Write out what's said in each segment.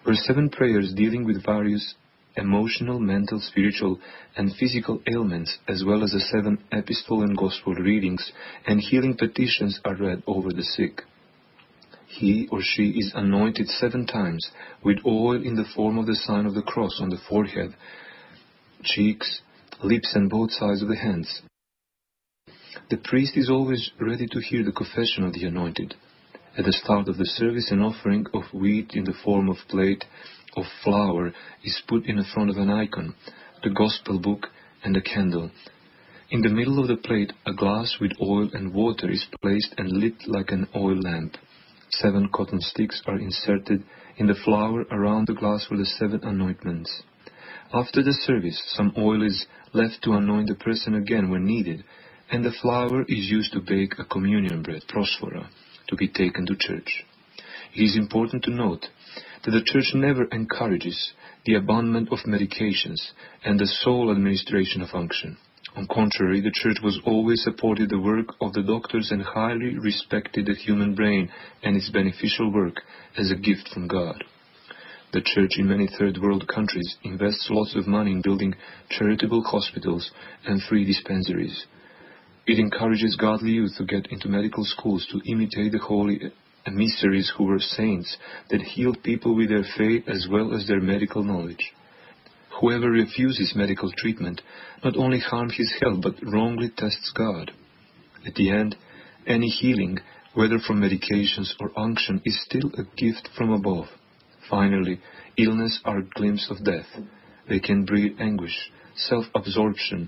were 7 prayers dealing with various emotional, mental, spiritual, and physical ailments, as well as the 7 epistle and gospel readings and healing petitions are read over the sick. He or she is anointed 7 times with oil in the form of the sign of the cross on the forehead, cheeks, lips, and both sides of the hands. The priest is always ready to hear the confession of the anointed. At the start of the service, an offering of wheat in the form of plate of flour is put in front of an icon, the gospel book, and a candle. In the middle of the plate, a glass with oil and water is placed and lit like an oil lamp. 7 cotton sticks are inserted in the flour around the glass for the 7 anointments. After the service, some oil is left to anoint the person again when needed, and the flour is used to bake a communion bread, prosphora, to be taken to church. It is important to note that the Church never encourages the abandonment of medications and the sole administration of unction. On the contrary, the Church was always supported the work of the doctors and highly respected the human brain and its beneficial work as a gift from God. The Church in many third world countries invests lots of money in building charitable hospitals and free dispensaries. It encourages godly youth to get into medical schools to imitate the holy emissaries who were saints that healed people with their faith as well as their medical knowledge. Whoever refuses medical treatment not only harms his health but wrongly tests God. At the end, any healing, whether from medications or unction, is still a gift from above. Finally, illness are a glimpse of death. They can breed anguish, self-absorption,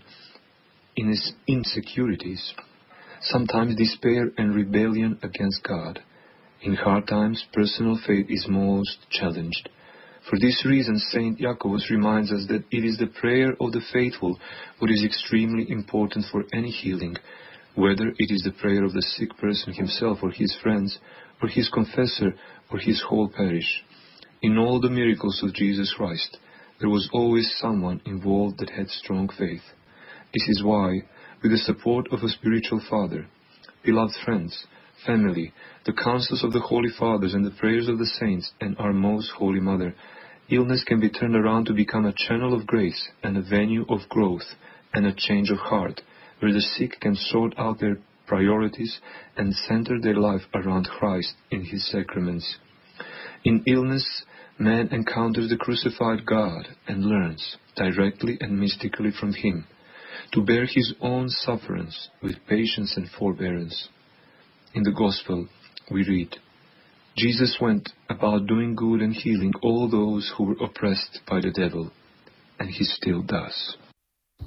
insecurities, sometimes despair and rebellion against God. In hard times, personal faith is most challenged. For this reason, Saint Jacobus reminds us that it is the prayer of the faithful what is extremely important for any healing, whether it is the prayer of the sick person himself or his friends, or his confessor, or his whole parish. In all the miracles of Jesus Christ, there was always someone involved that had strong faith. This is why, with the support of a spiritual father, beloved friends, family, the counsels of the Holy Fathers and the prayers of the saints and our Most Holy Mother, illness can be turned around to become a channel of grace and a venue of growth and a change of heart, where the sick can sort out their priorities and center their life around Christ in His sacraments. In illness, man encounters the crucified God and learns, directly and mystically from Him, to bear his own sufferance with patience and forbearance. In the Gospel, we read, Jesus went about doing good and healing all those who were oppressed by the devil, and He still does.